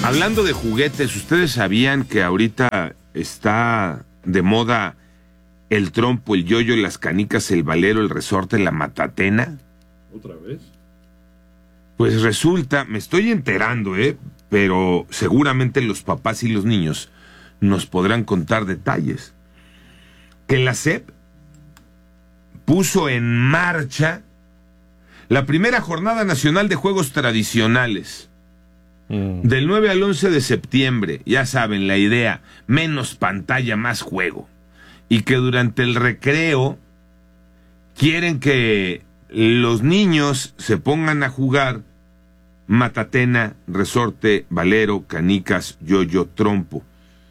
Hablando de juguetes, ¿ustedes sabían que ahorita está de moda el trompo, el yoyo, las canicas, el valero, el resorte, la matatena? ¿Otra vez? Pues resulta, me estoy enterando, pero seguramente los papás y los niños nos podrán contar detalles. Que la SEP puso en marcha la primera Jornada Nacional de Juegos Tradicionales. Del 9 al 11 de septiembre, ya saben, la idea, menos pantalla, más juego. Y que durante el recreo quieren que los niños se pongan a jugar matatena, resorte, valero, canicas, yoyo, trompo.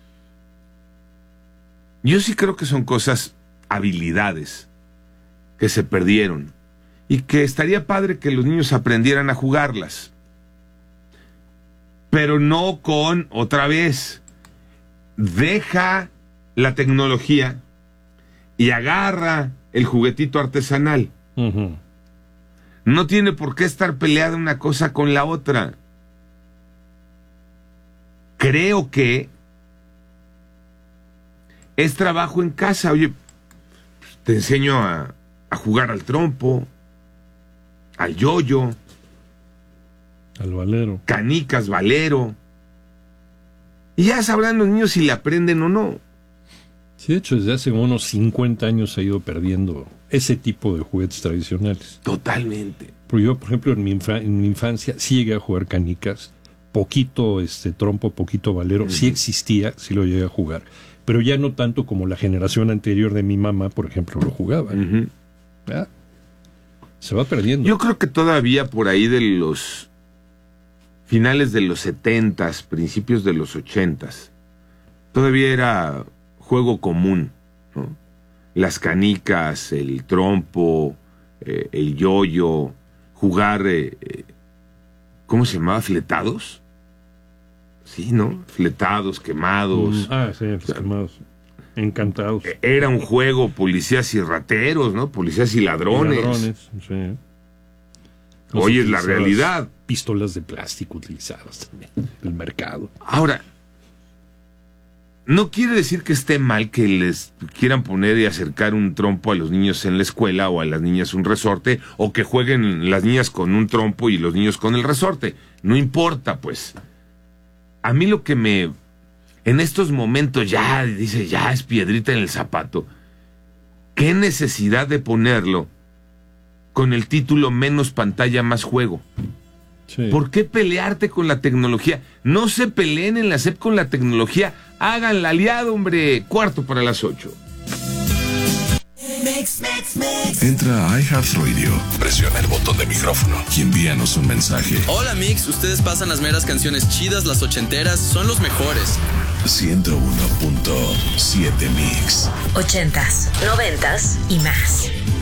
Yo sí creo que son cosas, habilidades, que se perdieron. Y que estaría padre que los niños aprendieran a jugarlas. Pero no con, otra vez, deja la tecnología y agarra el juguetito artesanal. Uh-huh. No tiene por qué estar peleada una cosa con la otra. Creo que es trabajo en casa. Oye, te enseño a jugar al trompo, al yoyo, al valero, canicas, valero, y ya sabrán los niños si le aprenden o no. Sí, de hecho, desde hace unos 50 años se ha ido perdiendo ese tipo de juguetes tradicionales. Totalmente. Pero yo, por ejemplo, en mi infancia sí llegué a jugar canicas, poquito trompo, poquito valero, sí existía, sí lo llegué a jugar, pero ya no tanto como la generación anterior de mi mamá, por ejemplo, lo jugaba. ¿Ya? Se va perdiendo. Yo creo que todavía por ahí de los finales de los 70s, principios de los 80s, todavía era juego común, ¿no? Las canicas, el trompo, el yoyo, jugar, ¿cómo se llamaba? ¿Fletados? Sí, ¿no? Fletados, quemados. Sí, quemados. Encantados. Era un juego policías y rateros, ¿no? Policías y ladrones. Sí. Hoy es la realidad. Pistolas de plástico utilizadas también en el mercado. Ahora, no quiere decir que esté mal que les quieran poner y acercar un trompo a los niños en la escuela o a las niñas un resorte, o que jueguen las niñas con un trompo y los niños con el resorte. No importa, pues. A mí lo que en estos momentos ya es piedrita en el zapato. ¿Qué necesidad de ponerlo con el título menos pantalla, más juego? Sí. ¿Por qué pelearte con la tecnología? No se peleen en la SEP con la tecnología. Hagan la aliado, hombre. 7:45. Entra a iHeartRadio, presiona el botón de micrófono y envíanos un mensaje. Hola Mix, ustedes pasan las meras canciones chidas, las ochenteras, son los mejores. 101.7 Mix. 80s, 90s y más.